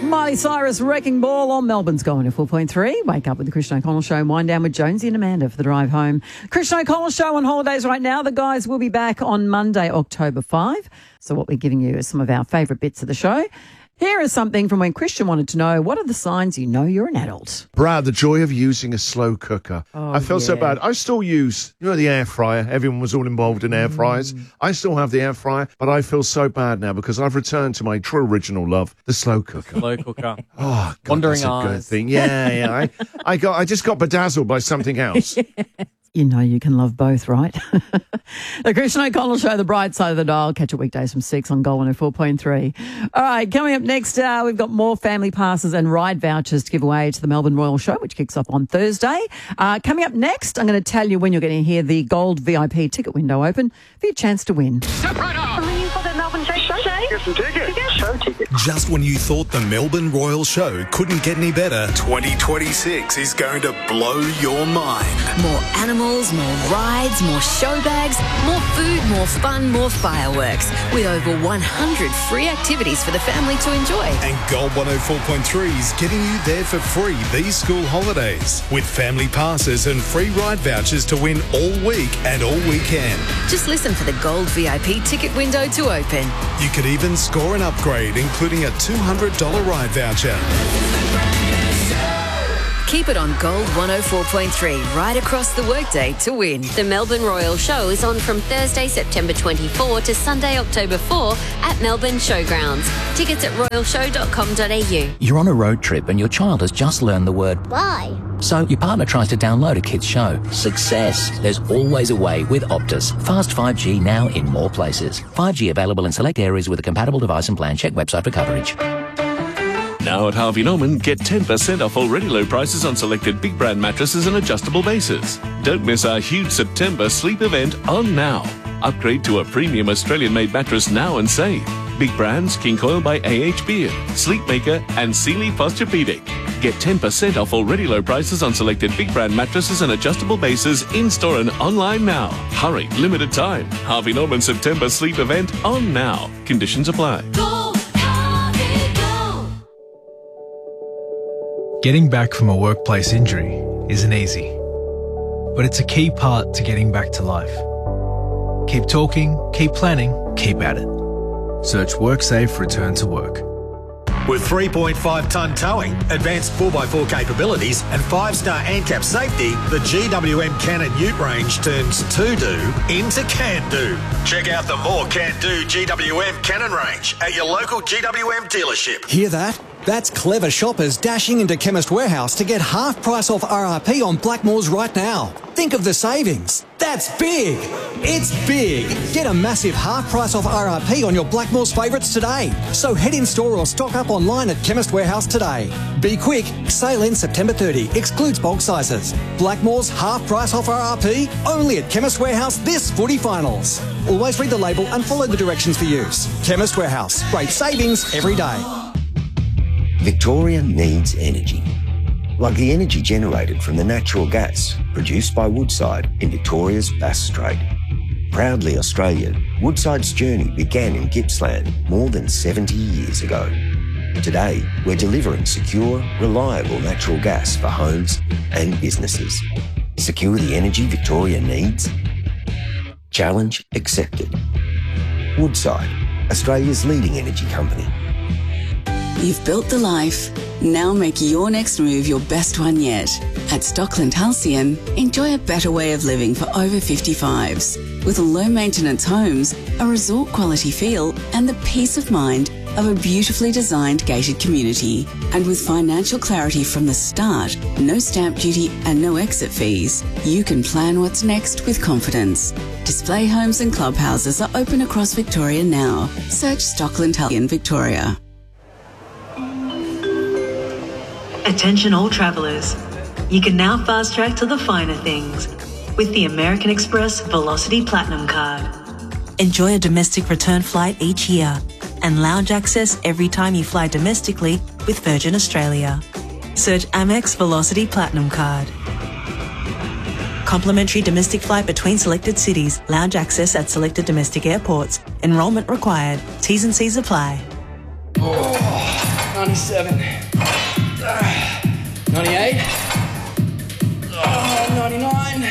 Miley Cyrus, Wrecking Ball on Melbourne's going to 4.3. Wake up with the Christian O'Connell Show and wind down with Jonesy and Amanda for the drive home. Christian O'Connell Show on holidays right now. The guys will be back on Monday, October 5. So what we're giving you is some of our favourite bits of the show. Here is something from when Christian wanted to know, what are the signs you know you're an adult? Brad, the joy of using a slow cooker. I felt so bad. I still use, the air fryer. Everyone was all involved in air fryers. I still have the air fryer, but I feel so bad now because I've returned to my true original love, the slow cooker. Slow cooker. Oh, God, Wandering that's a eyes. good thing. Yeah. I just got bedazzled by something else. You know you can love both, right? The Christian O'Connell Show, the bright side of the dial. Catch it weekdays from 6 on Gold 104.3. All right, coming up next, we've got more family passes and ride vouchers to give away to the Melbourne Royal Show, which kicks off on Thursday. Coming up next, I'm going to tell you when you're going to hear the Gold VIP ticket window open for your chance to win. Step right up. I'm ringing for the Melbourne Show. Get some tickets. Show tickets. Just when you thought the Melbourne Royal Show couldn't get any better, 2026 is going to blow your mind. More animals, more rides, more show bags, more food, more fun, more fireworks. With over 100 free activities for the family to enjoy. And Gold 104.3 is getting you there for free these school holidays with family passes and free ride vouchers to win all week and all weekend. Just listen for the Gold VIP ticket window to open. You could even score an upgrade, including a $200 ride voucher. Keep it on Gold 104.3 right across the workday to win. The Melbourne Royal Show is on from Thursday, September 24 to Sunday, October 4 at Melbourne Showgrounds. Tickets at royalshow.com.au. You're on a road trip and your child has just learned the word Bye. So your partner tries to download a kid's show. Success. There's always a way with Optus. Fast 5G now in more places. 5G available in select areas with a compatible device and plan. Check website for coverage. Now at Harvey Norman, get 10% off already low prices on selected big brand mattresses and adjustable bases. Don't miss our huge September sleep event on now. Upgrade to a premium Australian-made mattress now and save. Big brands, King Coil by AH Beard, Sleepmaker and Sealy Posturepedic. Get 10% off already low prices on selected big brand mattresses and adjustable bases in-store and online now. Hurry, limited time. Harvey Norman September sleep event on now. Conditions apply. Getting back from a workplace injury isn't easy, but it's a key part to getting back to life. Keep talking, keep planning, keep at it. Search WorkSafe Return to Work. With 3.5-tonne towing, advanced 4x4 capabilities and 5-star ANCAP safety, the GWM Cannon Ute range turns to-do into can-do. Check out the more can-do GWM Cannon range at your local GWM dealership. Hear that? That's clever shoppers dashing into Chemist Warehouse to get half price off RRP on Blackmores right now. Think of the savings. That's big. It's big. Get a massive half price off RRP on your Blackmores favourites today. So head in store or stock up online at Chemist Warehouse today. Be quick. Sale ends September 30. Excludes bulk sizes. Blackmores half price off RRP only at Chemist Warehouse this footy finals. Always read the label and follow the directions for use. Chemist Warehouse. Great savings every day. Victoria needs energy, like the energy generated from the natural gas produced by Woodside in Victoria's Bass Strait. Proudly Australian, Woodside's journey began in Gippsland more than 70 years ago. Today, we're delivering secure, reliable natural gas for homes and businesses. Secure the energy Victoria needs? Challenge accepted. Woodside, Australia's leading energy company. You've built the life. Now make your next move your best one yet. At Stockland Halcyon, enjoy a better way of living for over 55s. With low-maintenance homes, a resort-quality feel, and the peace of mind of a beautifully designed gated community. And with financial clarity from the start, no stamp duty and no exit fees, you can plan what's next with confidence. Display homes and clubhouses are open across Victoria now. Search Stockland Halcyon Victoria. Attention all travellers. You can now fast track to the finer things with the American Express Velocity Platinum Card. Enjoy a domestic return flight each year and lounge access every time you fly domestically with Virgin Australia. Search Amex Velocity Platinum Card. Complimentary domestic flight between selected cities. Lounge access at selected domestic airports. Enrolment required. T's and C's apply. 97. 98. 99.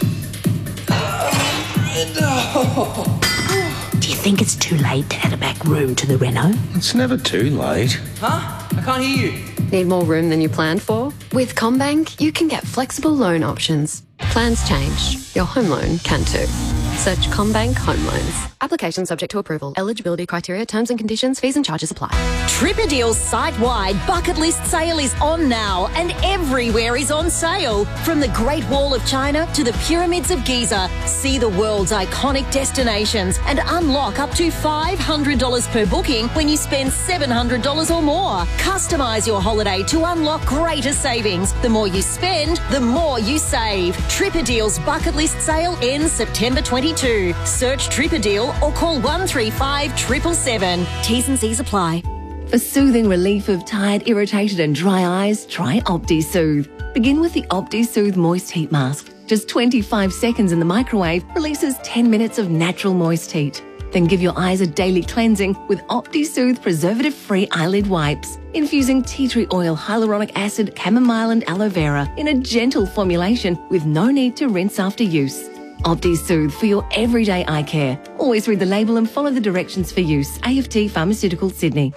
Do you think it's too late to add a back room to the reno? It's never too late. Huh? I can't hear you. Need more room than you planned for? With CommBank, you can get flexible loan options. Plans change. Your home loan can too. Search CommBank Home Loans. Application subject to approval. Eligibility criteria, terms and conditions, fees and charges apply. Tripperdeal's site-wide bucket list sale is on now, and everywhere is on sale. From the Great Wall of China to the Pyramids of Giza, see the world's iconic destinations and unlock up to $500 per booking when you spend $700 or more. Customise your holiday to unlock greater savings. The more you spend, the more you save. Tripperdeal's bucket list sale ends September 22. Search Tripperdeal or call 135 777. T's and C's apply. For soothing relief of tired, irritated and dry eyes, try OptiSoothe. Begin with the OptiSoothe Moist Heat Mask. Just 25 seconds in the microwave releases 10 minutes of natural moist heat. Then give your eyes a daily cleansing with OptiSoothe preservative-free eyelid wipes, infusing tea tree oil, hyaluronic acid, chamomile and aloe vera in a gentle formulation with no need to rinse after use. OptiSoothe for your everyday eye care. Always read the label and follow the directions for use. AFT Pharmaceuticals, Sydney.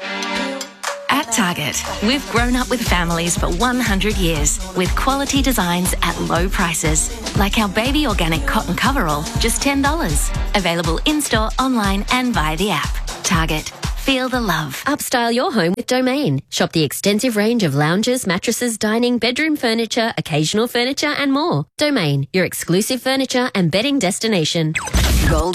At Target, we've grown up with families for 100 years with quality designs at low prices. Like our baby organic cotton coverall, just $10. Available in-store, online and via the app. Target. Feel the love. Upstyle your home with Domain. Shop the extensive range of lounges, mattresses, dining, bedroom furniture, occasional furniture and more. Domain, your exclusive furniture and bedding destination. Gold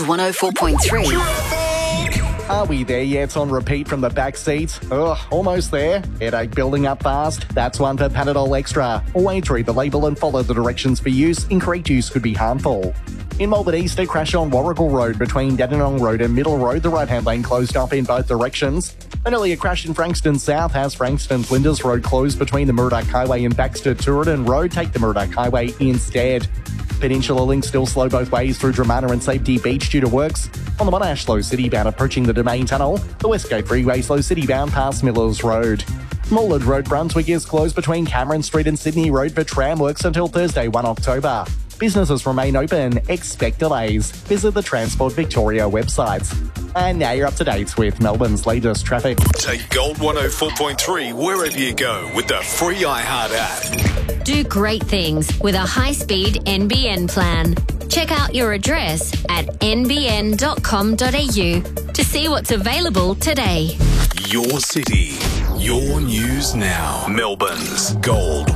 104.3. Are we there yet? On repeat from the back seat? Ugh, almost there. Headache building up fast? That's one for Panadol Extra. Always read the label and follow the directions for use. Incorrect use could be harmful. In Melbourne East, a crash on Warrigal Road between Dandenong Road and Middle Road. The right-hand lane closed off in both directions. An earlier crash in Frankston South has Frankston Flinders Road closed between the Murdoch Highway and Baxter Tooradin Road. Take the Murdoch Highway instead. Peninsula Link still slow both ways through Dramana and Safety Beach due to works. On the Monash, slow city-bound approaching the Domain Tunnel. The Westgate Freeway slow city-bound past Millers Road. Moolard Road, Brunswick is closed between Cameron Street and Sydney Road for tram works until Thursday, 1 October. Businesses remain open. Expect delays. Visit the Transport Victoria website. And now you're up to date with Melbourne's latest traffic. Take Gold 104.3 wherever you go with the free iHeart app. Do great things with a high-speed NBN plan. Check out your address at nbn.com.au to see what's available today. Your city, your news now. Melbourne's Gold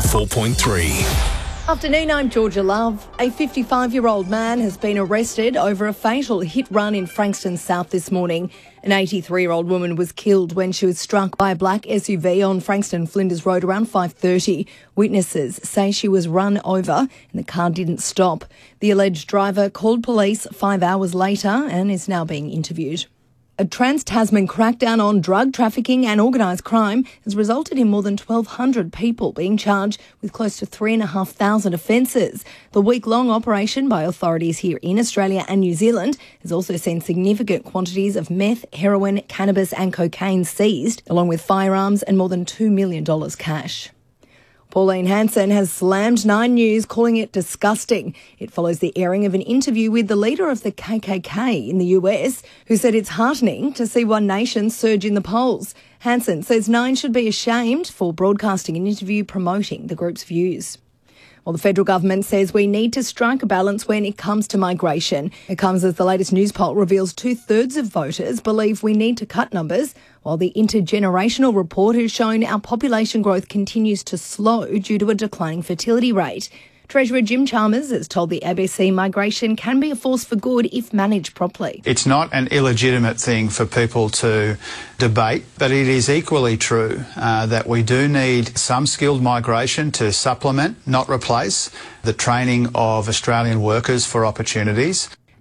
104.3. Afternoon, I'm Georgia Love. A 55-year-old man has been arrested over a fatal hit-run in Frankston South this morning. An 83-year-old woman was killed when she was struck by a black SUV on Frankston Flinders Road around 5:30. Witnesses say she was run over and the car didn't stop. The alleged driver called police 5 hours later and is now being interviewed. A Trans-Tasman crackdown on drug trafficking and organised crime has resulted in more than 1,200 people being charged with close to 3,500 offences. The week-long operation by authorities here in Australia and New Zealand has also seen significant quantities of meth, heroin, cannabis and cocaine seized, along with firearms and more than $2 million cash. Pauline Hanson has slammed Nine News, calling it disgusting. It follows the airing of an interview with the leader of the KKK in the US, who said it's heartening to see One Nation surge in the polls. Hanson says Nine should be ashamed for broadcasting an interview promoting the group's views. Well, the federal government says we need to strike a balance when it comes to migration. It comes as the latest news poll reveals 2/3 of voters believe we need to cut numbers, while the intergenerational report has shown our population growth continues to slow due to a declining fertility rate. Treasurer Jim Chalmers has told the ABC migration can be a force for good if managed properly. It's not an illegitimate thing for people to debate, but it is equally true that we do need some skilled migration to supplement, not replace, the training of Australian workers for opportunities.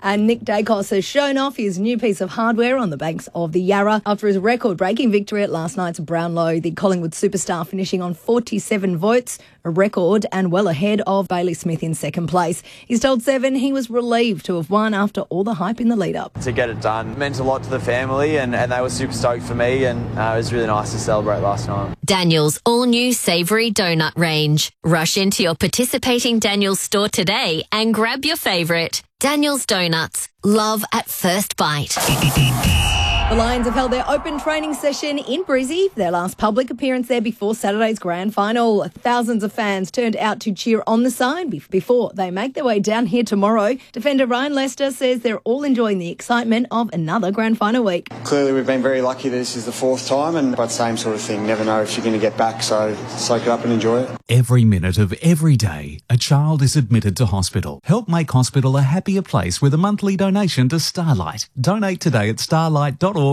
And Nick Dacos has shown off his new piece of hardware on the banks of the Yarra after his record-breaking victory at last night's Brownlow. The Collingwood superstar finishing on 47 votes, a record, and well ahead of Bailey Smith in second place. He's told Seven he was relieved to have won after all the hype in the lead-up. To get it done meant a lot to the family, and they were super stoked for me, and it was really nice to celebrate last night. Daniel's all-new savoury donut range. Rush into your participating Daniel's store today and grab your favourite. Daniel's Donuts. Love at first bite. The Lions have held their open training session in Brizzy, their last public appearance there before Saturday's grand final. Thousands of fans turned out to cheer on the side before they make their way down here tomorrow. Defender Ryan Lester says they're all enjoying the excitement of another grand final week. Clearly we've been very lucky that this is the fourth time, but same sort of thing. Never know if you're going to get back, so soak it up and enjoy it. Every minute of every day, a child is admitted to hospital. Help make hospital a happier place with a monthly donation to Starlight. Donate today at starlight.org.au.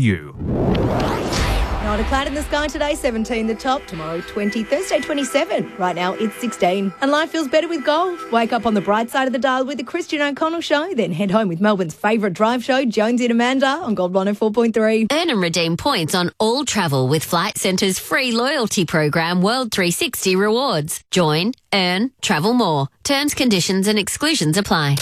Not a cloud in the sky today, 17 the top. Tomorrow, 20. Thursday, 27. Right now, it's 16. And life feels better with gold. Wake up on the bright side of the dial with the Christian O'Connell Show. Then head home with Melbourne's favourite drive show, Jonesy and Amanda, on Gold 104.3. Earn and redeem points on all travel with Flight Centre's free loyalty program, World 360 Rewards. Join, earn, travel more. Terms, conditions and exclusions apply.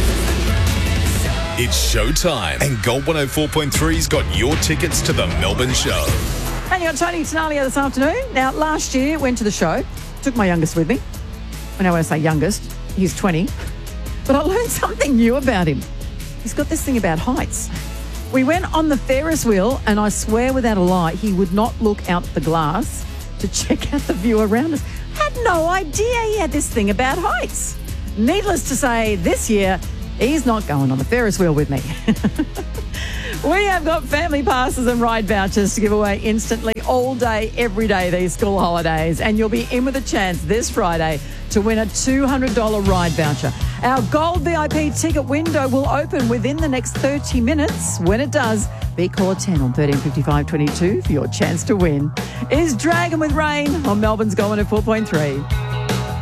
It's showtime, and Gold 104.3's got your tickets to the Melbourne show. Hey, you got Tony Tenalia this afternoon. Now, last year, went to the show, took my youngest with me. And now when I say youngest, he's 20. But I learned something new about him. He's got this thing about heights. We went on the Ferris wheel, and I swear without a lie, he would not look out the glass to check out the view around us. Had no idea he had this thing about heights. Needless to say, this year, he's not going on the Ferris wheel with me. We have got family passes and ride vouchers to give away instantly all day, every day these school holidays. And you'll be in with a chance this Friday to win a $200 ride voucher. Our gold VIP ticket window will open within the next 30 minutes. When it does, be caller 10 on 135522 for your chance to win. Is Dragon with Rain on Melbourne's Gold 104.3.